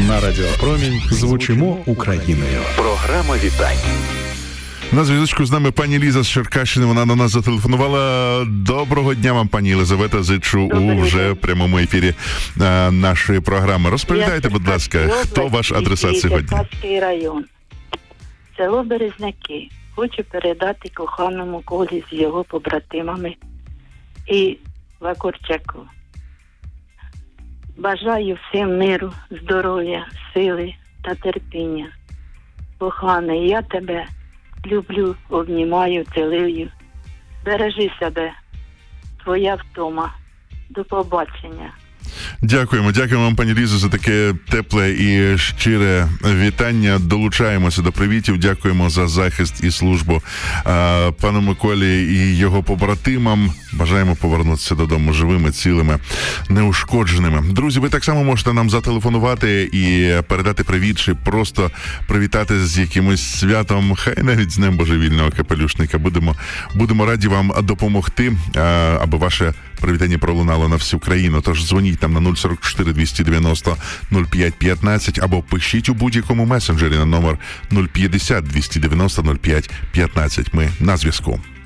На Радіо Промінь звучимо Україною. Програма вітань. На зв'язочку з нами пані Ліза з Черкащини. Вона до нас зателефонувала. Доброго дня вам, пані Єлизавета. Зичу у вже прямому ефірі нашої програми. Розповідайте, будь ласка, хто ваш адресат сьогодні? Черкаський район. Село Березняки. Хочу передати коханому Колі з його побратимами і Вакурчаку. Бажаю всім миру, здоров'я, сили та терпіння. Коханий, я тебе люблю, обнімаю, цілую. Бережи себе, твоя втома. До побачення. Дякуємо вам, пані Лізо, за таке тепле і щире вітання. Долучаємося до привітів. Дякуємо за захист і службу пану Миколі і його побратимам. Бажаємо повернутися додому живими, цілими, неушкодженими. Друзі, ви так само можете нам зателефонувати і передати привіт, чи просто привітати з якимось святом, хай навіть з Днем Божевільного капелюшника. Будемо раді вам допомогти, аби ваше привітання пролунало на всю країну. Тож дзвоніть нам на 044 290 05 15 або пишіть у будь-якому месенджері на номер 050 290 05 15. Ми на зв'язку.